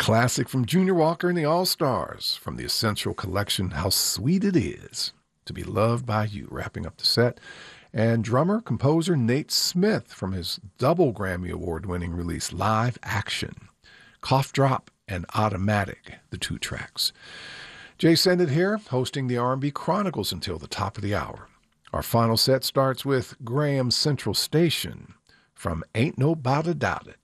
classic from Junior Walker and the All-Stars from the Essential Collection, How Sweet It Is to Be Loved by You, wrapping up the set. And drummer-composer Nate Smith from his double Grammy Award-winning release, Live Action. Cough Drop and Automatic, the two tracks. Jay Sendit here, hosting the R&B Chronicles until the top of the hour. Our final set starts with Graham Central Station from Ain't Nobody Doubt It.